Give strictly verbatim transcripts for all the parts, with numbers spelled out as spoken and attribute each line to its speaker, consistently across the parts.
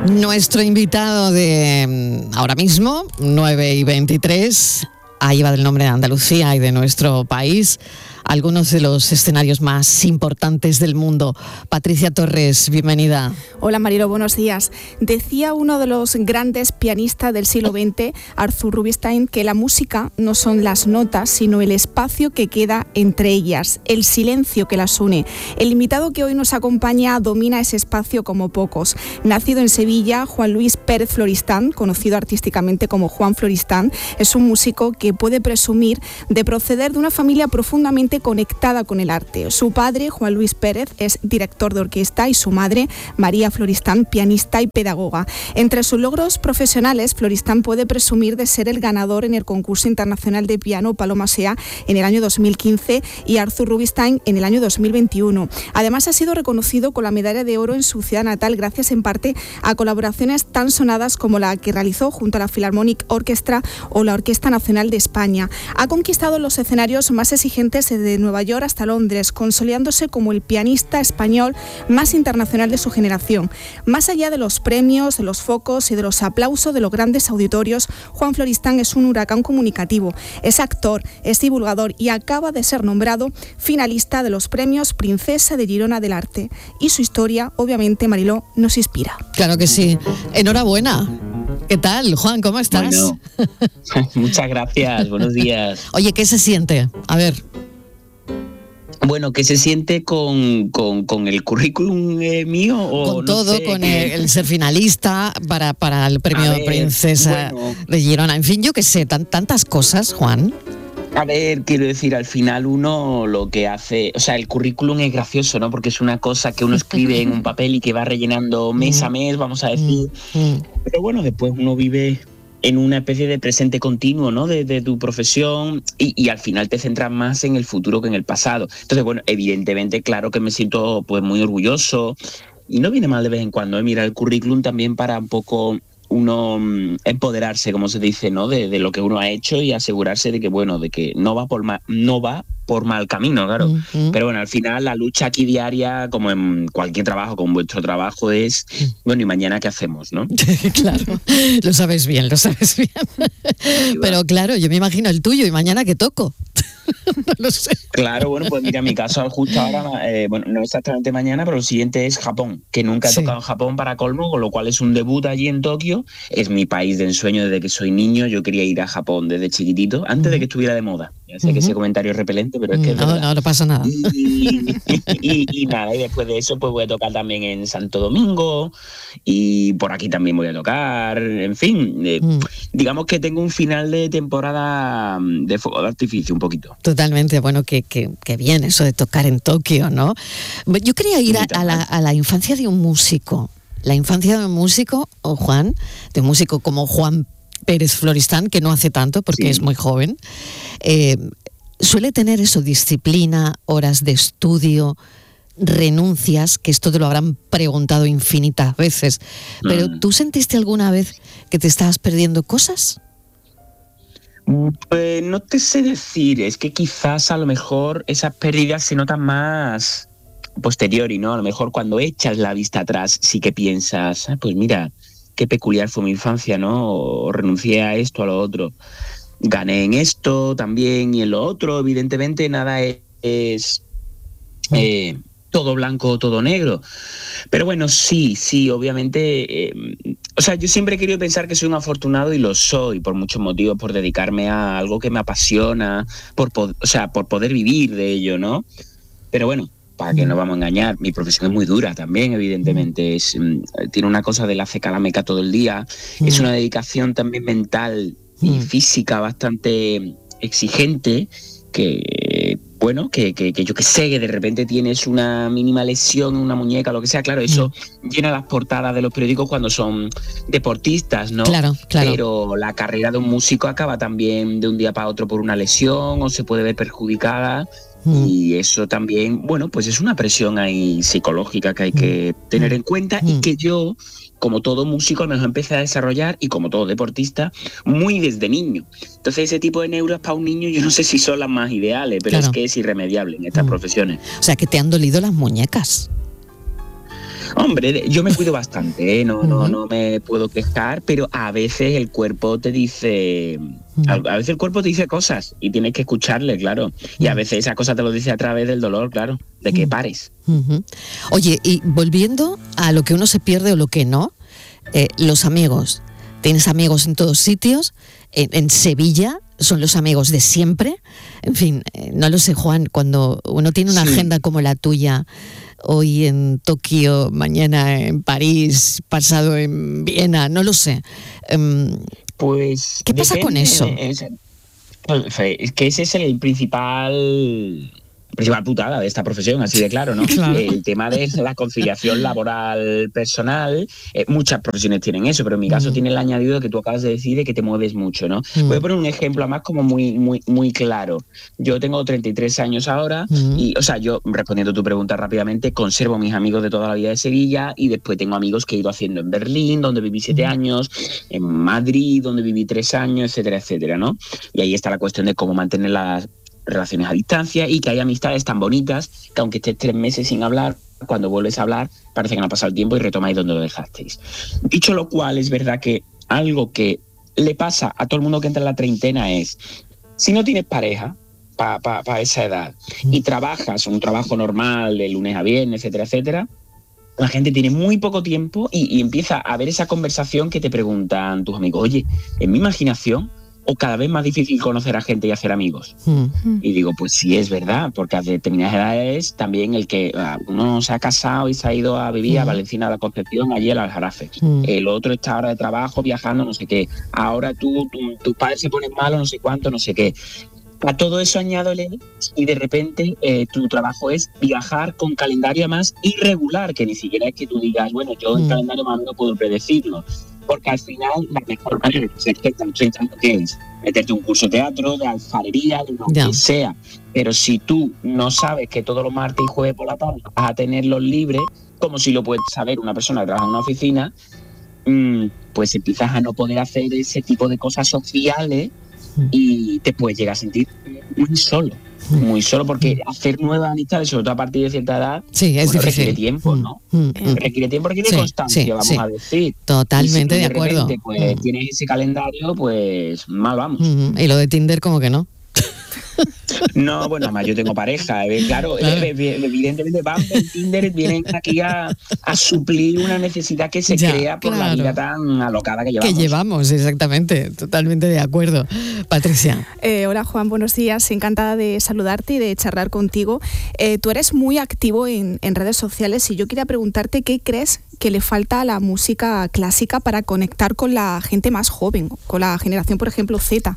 Speaker 1: Nuestro invitado de ahora mismo, nueve y veintitrés, ahí va del nombre de Andalucía y de nuestro país, algunos de los escenarios más importantes del mundo. Patricia Torres, bienvenida.
Speaker 2: Hola Marilo, buenos días. Decía uno de los grandes pianistas del siglo veinte, Arthur Rubinstein, que la música no son las notas, sino el espacio que queda entre ellas, el silencio que las une. El invitado que hoy nos acompaña domina ese espacio como pocos. Nacido en Sevilla, Juan Luis Pérez Floristán, conocido artísticamente como Juan Floristán, es un músico que puede presumir de proceder de una familia profundamente conectada con el arte. Su padre, Juan Luis Pérez, es director de orquesta y su madre, María Floristán, pianista y pedagoga. Entre sus logros profesionales, Floristán puede presumir de ser el ganador en el concurso internacional de piano Paloma Sea en el año dos mil quince y Arthur Rubinstein en el año dos mil veintiuno. Además, ha sido reconocido con la medalla de oro en su ciudad natal gracias en parte a colaboraciones tan sonadas como la que realizó junto a la Philharmonic Orchestra o la Orquesta Nacional de España. Ha conquistado los escenarios más exigentes de Nueva York hasta Londres, consolidándose como el pianista español más internacional de su generación. Más allá de los premios, de los focos y de los aplausos de los grandes auditorios, Juan Floristán es un huracán comunicativo. Es actor, es divulgador y acaba de ser nombrado finalista de los premios Princesa de Girona del Arte. Y su historia, obviamente, Mariló, nos inspira.
Speaker 1: Claro que sí. Enhorabuena. ¿Qué tal, Juan? ¿Cómo estás?
Speaker 3: Bueno, muchas gracias. Buenos días.
Speaker 1: Oye, ¿qué se siente? A ver.
Speaker 3: Bueno, ¿qué se siente con, con, con el currículum eh, mío? O
Speaker 1: con
Speaker 3: no
Speaker 1: todo,
Speaker 3: sé,
Speaker 1: con
Speaker 3: que...
Speaker 1: el, el ser finalista para, para el premio ver, Princesa bueno. de Girona. En fin, yo qué sé, tan, tantas cosas, Juan.
Speaker 3: A ver, quiero decir, al final uno lo que hace, o sea, el currículum es gracioso, ¿no? Porque es una cosa que uno escribe en un papel y que va rellenando mes a mes, vamos a decir. Pero bueno, después uno vive en una especie de presente continuo, ¿no? De, de tu profesión y, y al final te centras más en el futuro que en el pasado. Entonces, bueno, evidentemente, claro que me siento pues muy orgulloso y no viene mal de vez en cuando, ¿eh? Mirar el currículum también para un poco uno um, empoderarse, como se dice, ¿no? De, de lo que uno ha hecho y asegurarse de que, bueno, de que no va por mal, no va por mal camino, claro. Uh-huh. Pero bueno, al final la lucha aquí diaria, como en cualquier trabajo, como vuestro trabajo, es, bueno, ¿y mañana qué hacemos, no?
Speaker 1: Claro, lo sabes bien, lo sabes bien. Pero claro, yo me imagino el tuyo, ¿y mañana qué toco? No lo sé.
Speaker 3: Claro, bueno, pues mira, mi caso justo ahora, eh, bueno, no exactamente mañana, pero lo siguiente es Japón, que nunca he sí. tocado en Japón para colmo, con lo cual es un debut allí en Tokio. Es mi país de ensueño desde que soy niño. Yo quería ir a Japón desde chiquitito, antes uh-huh. de que estuviera de moda. Ya sé uh-huh. que ese comentario es repelente, pero es que es
Speaker 1: no,
Speaker 3: verdad.
Speaker 1: No, no pasa nada.
Speaker 3: Y, y, y, y nada, y después de eso pues voy a tocar también en Santo Domingo y por aquí también voy a tocar, en fin, eh, uh-huh. digamos que tengo un final de temporada de fuego de artificio un poquito.
Speaker 1: Totalmente, bueno, que, que, que bien eso de tocar en Tokio, ¿no? Yo quería ir a, a, la, a la infancia de un músico, la infancia de un músico, o Juan, de un músico como Juan Pérez Floristán, que no hace tanto porque sí. es muy joven, eh, suele tener eso, disciplina, horas de estudio, renuncias, que esto te lo habrán preguntado infinitas veces, pero mm. ¿tú sentiste alguna vez que te estabas perdiendo cosas?
Speaker 3: Pues no te sé decir, es que quizás a lo mejor esas pérdidas se notan más posteriori, ¿no? A lo mejor cuando echas la vista atrás sí que piensas, ah, pues mira, qué peculiar fue mi infancia, ¿no? O renuncié a esto, a lo otro. Gané en esto también y en lo otro, evidentemente nada es... es eh, todo blanco o todo negro. Pero bueno, sí, sí, obviamente... Eh, o sea, yo siempre he querido pensar que soy un afortunado y lo soy por muchos motivos, por dedicarme a algo que me apasiona, por, o sea, por poder vivir de ello, ¿no? Pero bueno, para que no vamos a engañar, mi profesión es muy dura también, evidentemente. Es, tiene una cosa de la calameca todo el día. Es una dedicación también mental y física bastante exigente que... bueno, que, que, que yo que sé, que de repente tienes una mínima lesión, una muñeca, lo que sea, claro, eso mm. llena las portadas de los periódicos cuando son deportistas, ¿no?
Speaker 1: Claro, claro.
Speaker 3: Pero la carrera de un músico acaba también de un día para otro por una lesión o se puede ver perjudicada mm. y eso también, bueno, pues es una presión ahí psicológica que hay que mm. tener en cuenta mm. y que yo, como todo músico, a lo mejor empecé a desarrollar, y como todo deportista, muy desde niño. Entonces ese tipo de neuras para un niño yo no sé si son las más ideales, pero claro. es que es irremediable en estas mm. profesiones.
Speaker 1: O sea, que te han dolido las muñecas.
Speaker 3: Hombre, yo me cuido bastante, ¿eh? no, no, no me puedo quejar, pero a veces el cuerpo te dice, a, a veces el cuerpo te dice cosas y tienes que escucharle, claro. Y a veces esa cosa te lo dice a través del dolor, claro, de que pares.
Speaker 1: Uh-huh. Oye, y volviendo a lo que uno se pierde o lo que no, eh, los amigos. Tienes amigos en todos sitios, en, en Sevilla son los amigos de siempre. En fin, eh, no lo sé, Juan, cuando uno tiene una sí. agenda como la tuya, hoy en Tokio, mañana en París, pasado en Viena, no lo sé. Um,
Speaker 3: pues
Speaker 1: ¿qué pasa con eso?
Speaker 3: Es, es que ese es el principal... principal putada de esta profesión, así de claro, ¿no? Claro. El tema de la conciliación laboral personal, eh, muchas profesiones tienen eso, pero en mi caso mm. tiene el añadido que tú acabas de decir de que te mueves mucho, ¿no? Mm. Voy a poner un ejemplo más como muy, muy, muy claro. Yo tengo treinta y tres años ahora mm. y, o sea, yo, respondiendo a tu pregunta rápidamente, conservo mis amigos de toda la vida de Sevilla y después tengo amigos que he ido haciendo en Berlín, donde viví siete mm. años, en Madrid, donde viví tres años, etcétera, etcétera, ¿no? Y ahí está la cuestión de cómo mantener las relaciones a distancia y que hay amistades tan bonitas que aunque estés tres meses sin hablar, cuando vuelves a hablar parece que no ha pasado el tiempo y retomáis donde lo dejasteis. Dicho lo cual, es verdad que algo que le pasa a todo el mundo que entra en la treintena es, si no tienes pareja para pa, pa esa edad y trabajas un trabajo normal de lunes a viernes, etcétera, etcétera, la gente tiene muy poco tiempo y, y empieza a haber esa conversación que te preguntan tus amigos, oye, en mi imaginación o cada vez más difícil conocer a gente y hacer amigos. Mm. Y digo, pues sí, es verdad, porque a determinadas edades también el que uno se ha casado y se ha ido a vivir mm. a Valencina de la Concepción, allí al Aljarafe. Mm. El otro está ahora de trabajo, viajando, no sé qué. Ahora tú, tu, tus padres se ponen malos, no sé cuánto, no sé qué. A todo eso añádole y de repente eh, tu trabajo es viajar con calendario más irregular, que ni siquiera es que tú digas, bueno, yo el mm. calendario más no puedo predecirlo. Porque al final la mejor manera de ser que ¿qué es? Meterte un curso de teatro, de alfarería, de lo yeah. que sea. Pero si tú no sabes que todos los martes y jueves por la tarde vas a tenerlos libres, como si lo puede saber una persona que trabaja en una oficina, mmm, pues empiezas a no poder hacer ese tipo de cosas sociales y te puedes llegar a sentir muy solo. Muy solo porque hacer nuevas amistades, sobre todo a partir de cierta edad,
Speaker 1: sí, es
Speaker 3: bueno,
Speaker 1: difícil.
Speaker 3: requiere tiempo, ¿no? Mm, mm. Requiere tiempo, requiere sí, constancia, sí, vamos sí. a decir.
Speaker 1: Totalmente
Speaker 3: y si
Speaker 1: de,
Speaker 3: de
Speaker 1: acuerdo.
Speaker 3: Repente, pues mm. tienes ese calendario, pues mal vamos.
Speaker 1: Mm-hmm. Y lo de Tinder, como que no.
Speaker 3: No, bueno, además yo tengo pareja, eh, claro, claro. evidentemente Bumble, Tinder vienen aquí a, a suplir una necesidad que se ya, crea por claro. la vida tan alocada que llevamos.
Speaker 1: Que llevamos, exactamente, totalmente de acuerdo. Patricia.
Speaker 2: Eh, hola Juan, buenos días, encantada de saludarte y de charlar contigo. Eh, tú eres muy activo en, en redes sociales y yo quería preguntarte qué crees que le falta a la música clásica para conectar con la gente más joven, con la generación, por ejemplo, Z.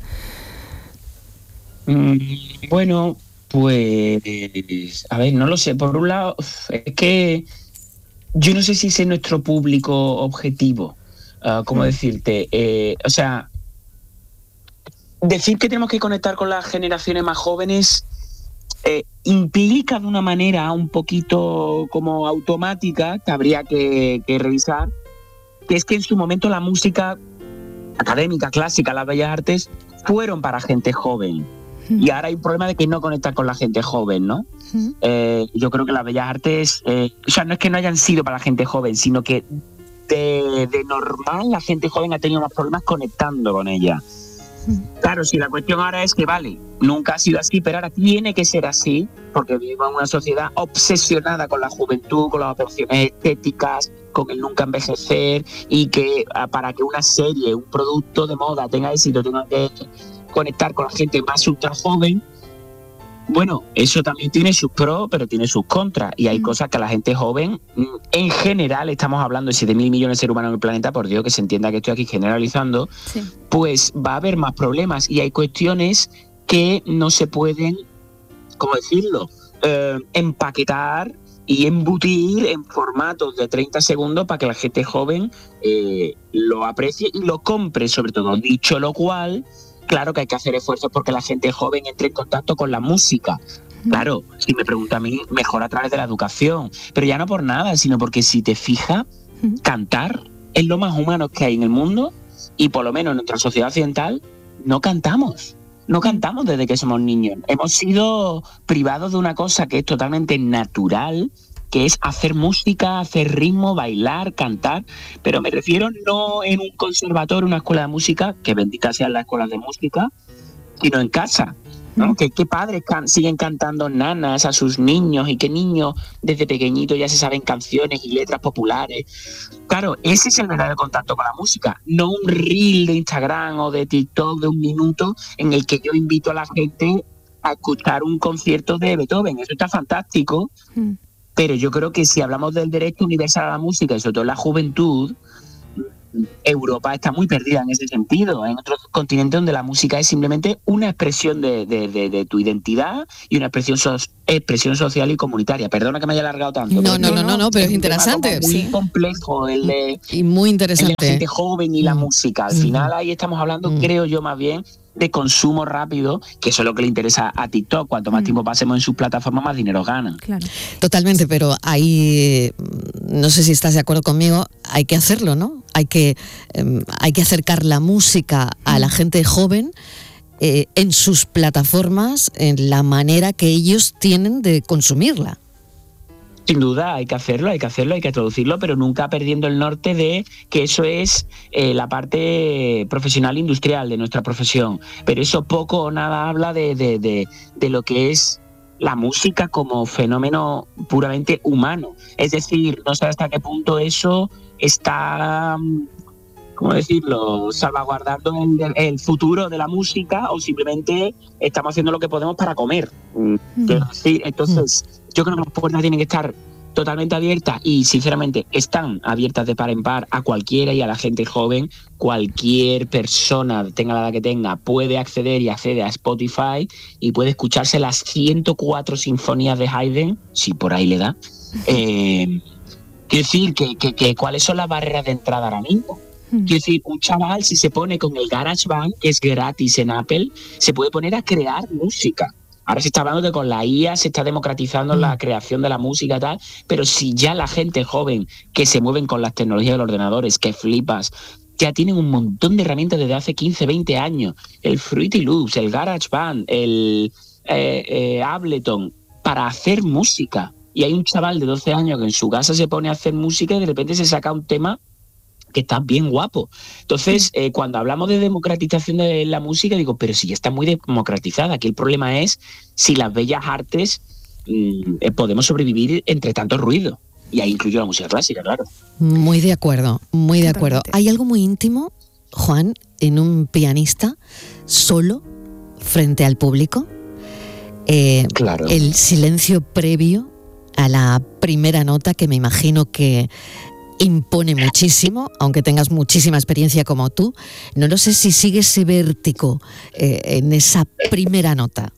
Speaker 3: Bueno, pues, a ver, no lo sé. Por un lado, es que yo no sé si ese es nuestro público objetivo. Uh, ¿Cómo mm. decirte? Eh, o sea, decir que tenemos que conectar con las generaciones más jóvenes eh, implica de una manera un poquito como automática, que habría que, que revisar, que es que en su momento la música académica, clásica, las bellas artes, fueron para gente joven. Y ahora hay un problema de que no conectan con la gente joven, ¿no? Uh-huh. Eh, yo creo que las bellas artes, eh, o sea, no es que no hayan sido para la gente joven, sino que de, de normal la gente joven ha tenido más problemas conectando con ella. Uh-huh. Claro, si la cuestión ahora es que, vale, nunca ha sido así, pero ahora tiene que ser así, porque vivimos en una sociedad obsesionada con la juventud, con las operaciones estéticas, con el nunca envejecer, y que para que una serie, un producto de moda tenga éxito, tenga que conectar con la gente más ultra joven, bueno, eso también tiene sus pros, pero tiene sus contras, y hay mm. cosas que a la gente joven, en general, estamos hablando de siete mil millones de seres humanos en el planeta, por Dios que se entienda que estoy aquí generalizando, sí. pues va a haber más problemas, y hay cuestiones que no se pueden, ¿cómo decirlo?, eh, empaquetar y embutir en formatos de treinta segundos para que la gente joven eh, lo aprecie y lo compre, sobre todo. Dicho lo cual, claro que hay que hacer esfuerzos porque la gente joven entre en contacto con la música. Claro, si me pregunta a mí, mejor a través de la educación. Pero ya no por nada, sino porque si te fijas, cantar es lo más humano que hay en el mundo y por lo menos en nuestra sociedad occidental no cantamos. No cantamos desde que somos niños. Hemos sido privados de una cosa que es totalmente natural, que es hacer música, hacer ritmo, bailar, cantar, pero me refiero no en un conservatorio, una escuela de música, que bendita sean las escuelas de música, sino en casa, ¿no? Que, que padres can, siguen cantando nanas a sus niños y que niños desde pequeñitos ya se saben canciones y letras populares. Claro, ese es el verdadero contacto con la música, no un reel de Instagram o de TikTok de un minuto en el que yo invito a la gente a escuchar un concierto de Beethoven. Eso está fantástico, mm. pero yo creo que si hablamos del derecho universal a la música y sobre todo en la juventud, Europa está muy perdida en ese sentido. En otros continentes donde la música es simplemente una expresión de, de, de, de tu identidad y una expresión, so, expresión social y comunitaria. Perdona que me haya alargado tanto.
Speaker 1: No, no, no, no, no, pero es, es interesante.
Speaker 3: Muy
Speaker 1: sí.
Speaker 3: complejo el de,
Speaker 1: y muy interesante.
Speaker 3: El de la gente joven y la mm. música. Al mm. final ahí estamos hablando, mm. creo yo, más bien de consumo rápido, que eso es lo que le interesa a TikTok. Cuanto más mm. tiempo pasemos en sus plataformas, más dinero ganan.
Speaker 1: Claro. Totalmente, pero ahí, no sé si estás de acuerdo conmigo, hay que hacerlo, ¿no? Hay que, eh, hay que acercar la música a la gente joven eh, en sus plataformas, en la manera que ellos tienen de consumirla.
Speaker 3: Sin duda, hay que hacerlo, hay que hacerlo, hay que traducirlo, pero nunca perdiendo el norte de que eso es eh, la parte profesional industrial de nuestra profesión. Pero eso poco o nada habla de, de, de, de lo que es la música como fenómeno puramente humano. Es decir, no sé hasta qué punto eso está, ¿cómo decirlo?, salvaguardando el, el futuro de la música, o simplemente estamos haciendo lo que podemos para comer. Mm. Quiero decir, entonces, yo creo que las puertas tienen que estar totalmente abiertas y, sinceramente, están abiertas de par en par a cualquiera y a la gente joven. Cualquier persona, tenga la edad que tenga, puede acceder y accede a Spotify y puede escucharse las ciento cuatro sinfonías de Haydn, si por ahí le da. Eh, quiero decir, que, que, que ¿cuáles son las barreras de entrada ahora mismo? Quiero decir, un chaval, si se pone con el GarageBand, que es gratis en Apple, se puede poner a crear música. Ahora se está hablando de que con la I A se está democratizando mm. la creación de la música y tal, pero si ya la gente joven que se mueven con las tecnologías de los ordenadores, que flipas, ya tienen un montón de herramientas desde hace quince, veinte años, el Fruity Loops, el GarageBand, el eh, eh, Ableton, para hacer música. Y hay un chaval de doce años que en su casa se pone a hacer música y de repente se saca un tema que está bien guapo. Entonces, eh, cuando hablamos de democratización de la música, digo, pero si ya está muy democratizada. Aquí el problema es si las bellas artes mmm, eh, podemos sobrevivir entre tanto ruido. Y ahí incluyo la música clásica, claro.
Speaker 1: Muy de acuerdo, muy de acuerdo. Hay algo muy íntimo, Juan, en un pianista solo frente al público. Eh,
Speaker 3: claro.
Speaker 1: El silencio previo a la primera nota, que me imagino que impone muchísimo, aunque tengas muchísima experiencia como tú. No lo sé si sigue ese vértigo eh, en esa primera nota.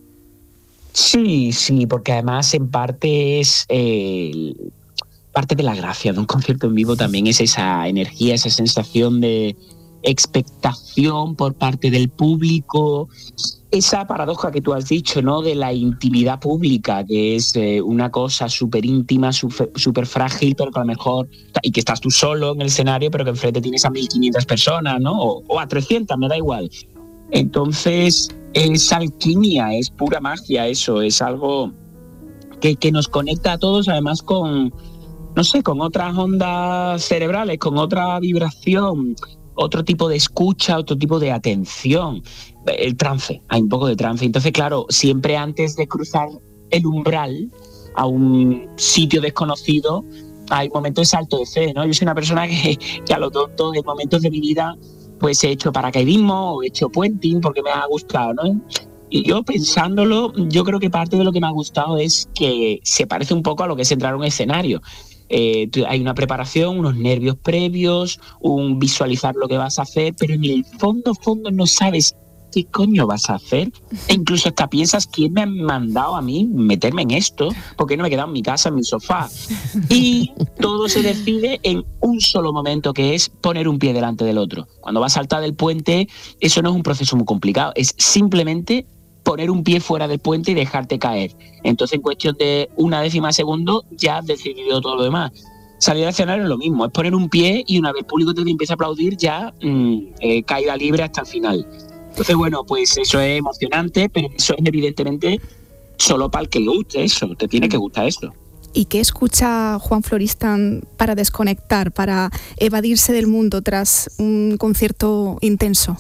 Speaker 3: Sí, sí, porque además en parte es eh, parte de la gracia de un concierto en vivo, también es esa energía, esa sensación de expectación por parte del público, esa paradoja que tú has dicho, ¿no?, de la intimidad pública, que es eh, una cosa súper íntima, súper frágil, pero que a lo mejor, y que estás tú solo en el escenario, pero que enfrente tienes a mil quinientas personas, ¿no?, o, o a trescientas, me da igual. Entonces, es alquimia, es pura magia eso, es algo que, que nos conecta a todos, además con, no sé, con otras ondas cerebrales, con otra vibración, otro tipo de escucha, otro tipo de atención. El trance, hay un poco de trance. Entonces, claro, siempre antes de cruzar el umbral a un sitio desconocido, hay momentos de salto de fe, ¿no? Yo soy una persona que, que a lo tonto, en momentos de mi vida, pues he hecho paracaidismo o he hecho puenting porque me ha gustado, ¿no? Y yo pensándolo, yo creo que parte de lo que me ha gustado es que se parece un poco a lo que es entrar a un escenario. Eh, hay una preparación, unos nervios previos, un visualizar lo que vas a hacer, pero en el fondo, fondo no sabes qué coño vas a hacer. E incluso hasta piensas, ¿quién me ha mandado a mí meterme en esto? ¿Por qué no me he quedado en mi casa, en mi sofá? Y todo se decide en un solo momento, que es poner un pie delante del otro. Cuando vas a saltar del puente, eso no es un proceso muy complicado, es simplemente poner un pie fuera del puente y dejarte caer. Entonces, en cuestión de una décima de segundo, ya has decidido todo lo demás. Salir al escenario es lo mismo, es poner un pie y una vez el público te empieza a aplaudir, ya mmm, eh, caída libre hasta el final. Entonces, bueno, pues eso es emocionante, pero eso es evidentemente solo para el que le guste eso, te tiene que gustar eso.
Speaker 2: ¿Y qué escucha Juan Florestan para desconectar, para evadirse del mundo tras un concierto intenso?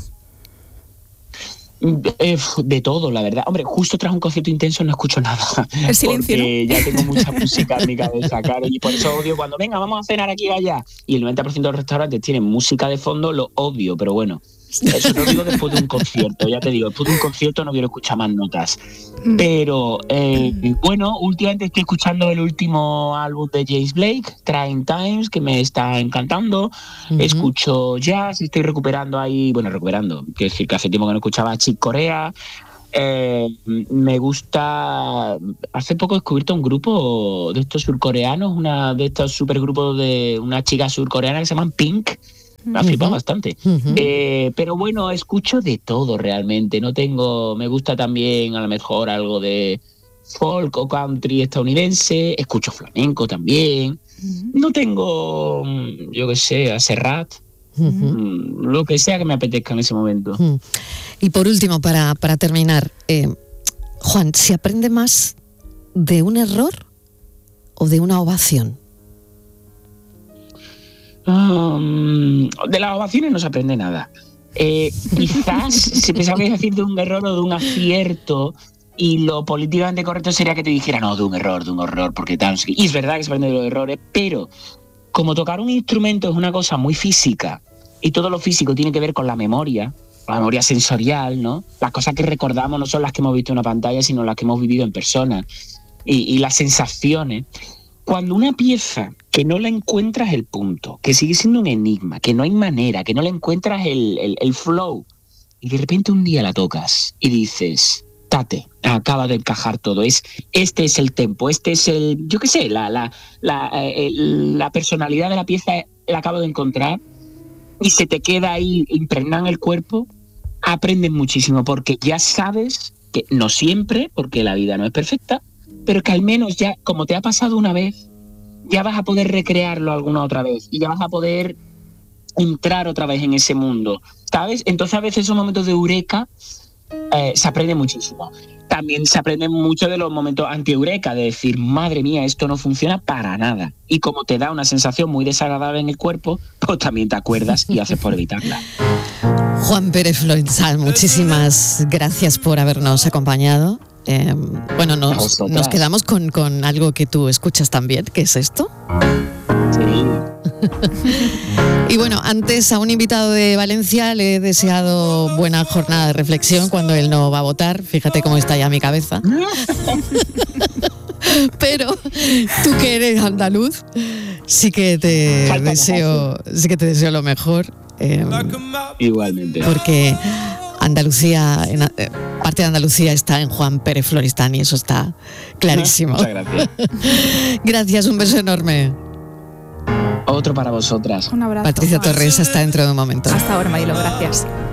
Speaker 3: De todo, la verdad. Hombre, justo tras un concierto intenso no escucho nada.
Speaker 2: El silencio,
Speaker 3: porque
Speaker 2: ¿no?
Speaker 3: Ya tengo mucha música en mi cabeza, claro. Y por eso odio cuando, venga, vamos a cenar aquí y allá. Y el noventa por ciento de los restaurantes tienen música de fondo, lo odio, pero bueno. Eso lo digo después de un concierto, ya te digo, después de un concierto no quiero escuchar más notas. Pero, eh, bueno, últimamente estoy escuchando el último álbum de James Blake, Trying Times, que me está encantando. Uh-huh. Escucho jazz, estoy recuperando ahí, bueno, recuperando, que decir que hace tiempo que no escuchaba a Chick Corea. Eh, me gusta, hace poco he descubierto un grupo de estos surcoreanos, una de estos supergrupos de una chica surcoreana que se llaman Pink. Me ha flipado uh-huh. bastante. Uh-huh. Eh, pero bueno, escucho de todo realmente. No tengo. Me gusta también a lo mejor algo de folk o country estadounidense. Escucho flamenco también. Uh-huh. No tengo, yo qué sé, a Serrat. Uh-huh. Lo que sea que me apetezca en ese momento.
Speaker 1: Uh-huh. Y por último, para, para terminar, eh, Juan, ¿se aprende más de un error o de una ovación?
Speaker 3: Um, de las ovaciones no se aprende nada. Eh, quizás si pensaba que ibas a decir de un error o de un acierto, y lo políticamente correcto sería que te dijera no, de un error, de un horror, porque tal. Y es verdad que se aprende de los errores, pero como tocar un instrumento es una cosa muy física y todo lo físico tiene que ver con la memoria, la memoria sensorial, ¿no? Las cosas que recordamos no son las que hemos visto en una pantalla, sino las que hemos vivido en persona, y, y las sensaciones. Cuando una pieza que no la encuentras el punto, que sigue siendo un enigma, que no hay manera, que no le encuentras el, el, el flow, y de repente un día la tocas y dices, tate, acaba de encajar todo, es, este es el tempo, este es el, yo qué sé, la, la, la, eh, la personalidad de la pieza la acabo de encontrar, y se te queda ahí impregnada en el cuerpo, aprendes muchísimo, porque ya sabes que no siempre, porque la vida no es perfecta, pero que al menos ya, como te ha pasado una vez, ya vas a poder recrearlo alguna otra vez y ya vas a poder entrar otra vez en ese mundo, ¿sabes? Entonces a veces esos momentos de eureka eh, se aprende muchísimo. También se aprende mucho de los momentos anti-eureka, de decir, madre mía, esto no funciona para nada. Y como te da una sensación muy desagradable en el cuerpo, pues también te acuerdas y haces por evitarla.
Speaker 1: Juan Pérez Florestan, muchísimas gracias por habernos acompañado. Eh, bueno, nos, nos quedamos con, con algo que tú escuchas también, ¿qué es esto?
Speaker 3: Sí.
Speaker 1: Y bueno, antes a un invitado de Valencia le he deseado buena jornada de reflexión cuando él no va a votar. Fíjate cómo está ya mi cabeza. Pero tú que eres andaluz, sí que te Falta deseo, sí que te deseo lo mejor. Eh,
Speaker 3: Igualmente.
Speaker 1: Porque Andalucía, en, eh, parte de Andalucía está en Juan Pérez Florestan y eso está clarísimo.
Speaker 3: Muchas gracias.
Speaker 1: Gracias, un beso enorme.
Speaker 3: Otro para vosotras.
Speaker 2: Un abrazo.
Speaker 1: Patricia Torres, hasta dentro de un momento.
Speaker 2: Hasta ahora, Marilo, gracias.